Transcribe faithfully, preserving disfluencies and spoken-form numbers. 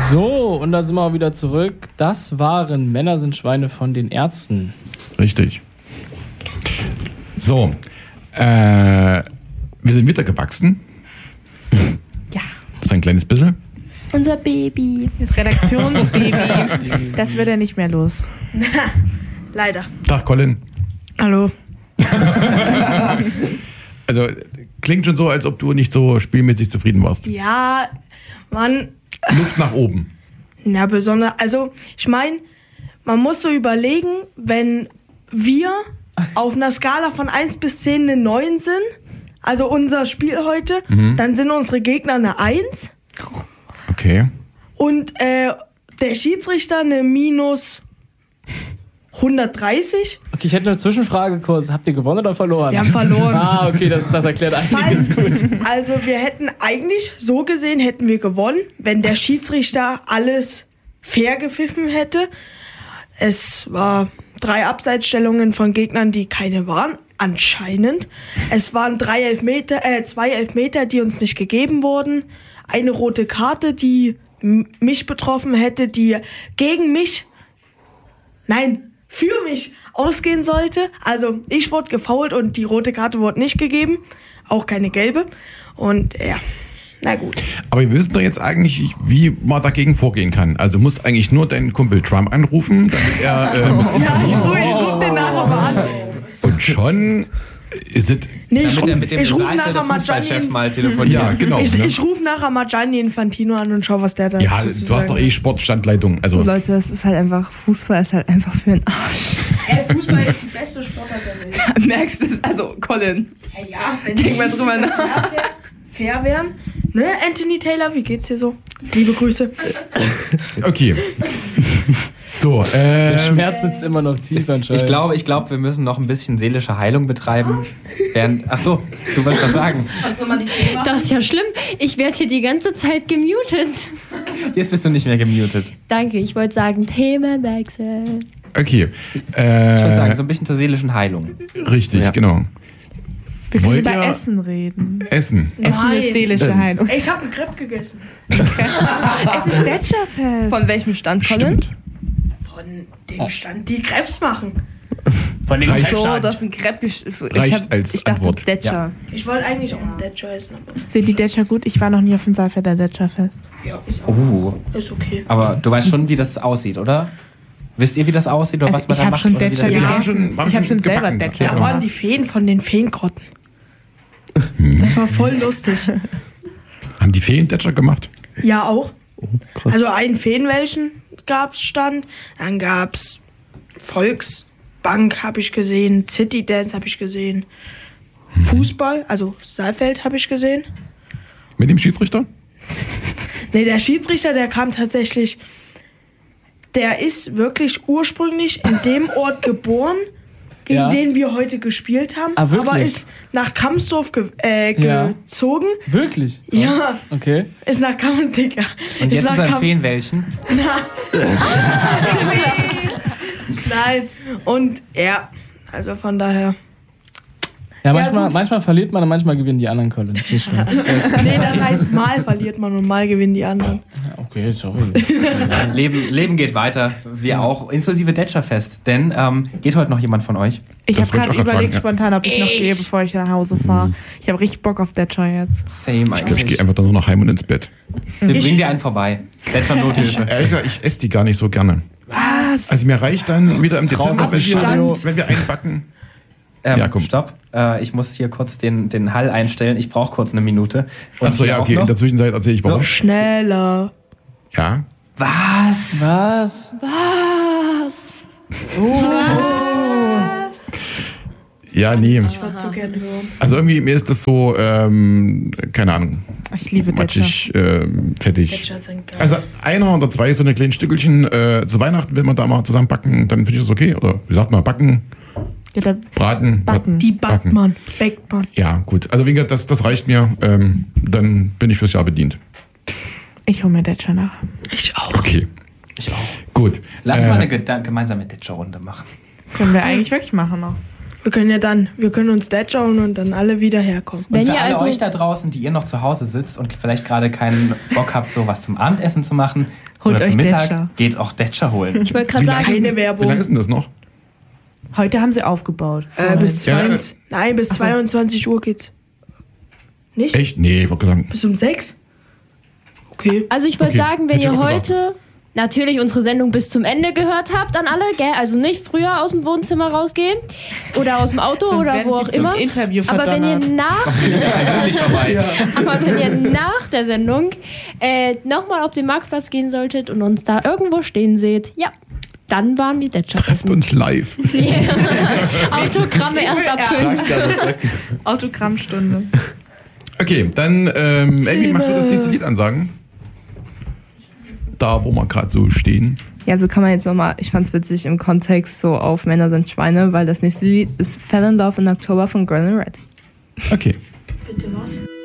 So, und da sind wir auch wieder zurück. Das waren Männer sind Schweine von den Ärzten. Richtig. So, äh, wir sind wieder gewachsen. Ja. Das ist ein kleines bisschen. Unser Baby. Das Redaktionsbaby. Das wird ja nicht mehr los. Leider. Tag, Colin. Hallo. Also, klingt schon so, als ob du nicht so spielmäßig zufrieden warst. Ja, Mann. Luft nach oben. Na, besonders, also ich meine, man muss so überlegen, wenn wir auf einer Skala von eins bis zehn eine neun sind, also unser Spiel heute, mhm. dann sind unsere Gegner eine eins. Okay. Und äh, der Schiedsrichter eine minus hundertdreißig. Okay, ich hätte eine Zwischenfrage kurz. Habt ihr gewonnen oder verloren? Wir haben verloren. Ah, okay, das, das erklärt einiges gut. Also wir hätten eigentlich, so gesehen, hätten wir gewonnen, wenn der Schiedsrichter alles fair gepfiffen hätte. Es war drei Abseitsstellungen von Gegnern, die keine waren, anscheinend. Es waren drei Elfmeter, äh, zwei Elfmeter, die uns nicht gegeben wurden. Eine rote Karte, die m- mich betroffen hätte, die gegen mich, nein, für mich ausgehen sollte. Also ich wurde gefoult und die rote Karte wurde nicht gegeben. Auch keine gelbe. Und ja, na gut. Aber wir wissen doch jetzt eigentlich, wie man dagegen vorgehen kann. Also du musst eigentlich nur deinen Kumpel Trump anrufen, damit er... Ähm, ja, ich, ru- ich rufe den nachher mal an. Und schon ist es... Nee, ich, Damit ruf, er mit dem ich ruf Saalfelder nachher mal Fußballchef Gianni, mal telefoniert. Ja, genau. ich, ne? ich rufe nachher mal Gianni Infantino an und schau, was der da Ja, zu du sagen hast doch eh Sportstandleitung. Also So Leute, das ist halt einfach, Fußball ist halt einfach für den Arsch. Ey, Fußball ist die beste Sportart der Welt. Merkst du es? Also, Colin. Hey, ja, wenn Denk die mal drüber nach. fair, wär, fair wären. Ne, Anthony Taylor, wie geht's dir so? Liebe Grüße. okay. So, äh, Der Schmerz sitzt immer noch tief anscheinend. Ich glaube, ich glaube, wir müssen noch ein bisschen seelische Heilung betreiben. Während, ach so, du wolltest was sagen. Das ist ja schlimm. Ich werde hier die ganze Zeit gemutet. Jetzt bist du nicht mehr gemutet. Danke, ich wollte sagen, Themenwechsel. okay. Äh, Ich würde sagen, so ein bisschen zur seelischen Heilung. Richtig, Ja. genau. Wir können Wollt über ihr- Essen reden. Essen. Essen Nein. ist seelische Heilung. Ey, ich hab einen Crepe gegessen. Es ist Thatcherfest. Von welchem Stand, Colin? Stimmt. Von dem Stand, die Krebs machen. Von dem Reicht. So, das ist ein Crepe. Ich, Reicht hab, als ich dachte Antwort. Thatcher. Ich wollte eigentlich auch einen Thatcher essen, aber Sind die Thatcher gut? Ich war noch nie auf dem Saalfelder Thatcherfest. ja, Oh, ist okay. aber du weißt schon, wie das aussieht, oder? Wisst ihr, wie das aussieht oder Also was man ich da hab macht? schon oder wie das Thatcher ist? Ja, gegessen. schon- waren Ich habe schon schon selber gebacken. Thatcher Da Ja. waren die Feen von den Feengrotten. Das war voll lustig. Haben die Feen Thatcher gemacht? Ja, auch. Also einen Feenwelchen gab's Stand, dann gab's Volksbank habe ich gesehen, City Dance habe ich gesehen, Fußball, also Saalfeld habe ich gesehen. Mit dem Schiedsrichter? Nee, der Schiedsrichter, der kam tatsächlich, der ist wirklich ursprünglich in dem Ort geboren, gegen Ja. den wir heute gespielt haben, Ah, wirklich? aber ist nach Kamsdorf ge äh, Ja. gezogen. Wirklich? Ja, Okay. ist nach Kam, Digga. Und jetzt nach ist er ein Kam- Feenwäldchen. Nein, und ja, also von daher. Ja, manchmal, gut. manchmal verliert man und manchmal gewinnen die anderen Colin. Ist nicht schlimm. Nee, das heißt, mal verliert man und mal gewinnen die anderen. Okay, sorry. Leben, Leben geht weiter. Wir auch, inklusive Thatcherfest. Denn ähm, geht heute noch jemand von euch? Ich Das habe wollte gerade ich auch grad überlegt fragen, spontan, ob ich, noch Ich. gehe, bevor ich nach Hause fahre. Ich habe richtig Bock auf Thatcher jetzt. Same Ich glaube, ich eigentlich. gehe einfach dann nur noch heim und ins Bett. Wir Ich- bringen dir einen vorbei. Thatcher-Nothilfe. Ehrlich gesagt, ich esse die gar nicht so gerne. Was? Also mir reicht dann wieder im Dezember, wenn wir, Traumstudio. wenn wir einbacken. Ähm, Ja, komm. Stopp. Äh, ich muss hier kurz den, den Hall einstellen. Ich brauche kurz eine Minute. Und Achso, hier ja, auch okay. noch- In der Zwischenzeit erzähle ich warum. Schneller. Ja. Was? Was? Was? Ja, nee. Ich würde so gerne hören. Also irgendwie, mir ist das so, ähm, keine Ahnung, Ich liebe Thatcher. matschig, ähm, fettig. Thatcher sind geil. Also einer oder zwei so eine kleinen Stückelchen äh, zu Weihnachten, wenn wir da mal zusammen backen, dann finde ich das okay. Oder wie sagt man, backen, Ja, der braten. Backen. Die backt man, backt man. Ja, gut. Also wegen das, das reicht mir. Ähm, dann bin ich fürs Jahr bedient. Ich hole mir Thatcher nach. Ich auch. Okay, Ich auch. gut. Lass Äh, mal eine Gedan- gemeinsame Thatcher-Runde machen. Können wir eigentlich wirklich machen noch. Wir können ja dann, wir können uns das schauen und dann alle wieder herkommen. Und Wenn für ihr alle also- euch da draußen, die ihr noch zu Hause sitzt und vielleicht gerade keinen Bock habt, so was zum Abendessen zu machen Holt oder euch zum Mittag, Detscher. geht auch Detscher holen. Ich wollte gerade sagen, Keine Wie lange Werbung. ist denn das noch? Heute haben sie aufgebaut. Äh, Vorhin. bis Ja, zweiundzwanzig, nein, bis zweiundzwanzig Uhr geht's. Nicht? Echt? Nee, ich wollte sagen. Bis um sechs? Okay. also ich wollte Okay, sagen, wenn hätte ich ihr auch gesagt. heute natürlich unsere Sendung bis zum Ende gehört habt, an alle, gell? Also nicht früher aus dem Wohnzimmer rausgehen oder aus dem Auto Sonst oder werden wo sie auch zum immer. Interview Aber wenn ihr verdonnert. nach Persönlich vorbei. Aber wenn ihr nach der Sendung äh, nochmal auf den Marktplatz gehen solltet und uns da irgendwo stehen seht, ja, dann waren wir Detscher Trefft essen. uns live. Yeah. Autogramme erst ab fünf. Autogrammstunde. Okay, dann, ähm, Amy, magst du das nächste Lied ansagen? Da, wo wir gerade so stehen. Ja, so kann man jetzt nochmal, ich fand's witzig im Kontext so auf Männer sind Schweine, weil das nächste Lied ist Fell in Love in October von Girl in Red. Okay. Bitte was?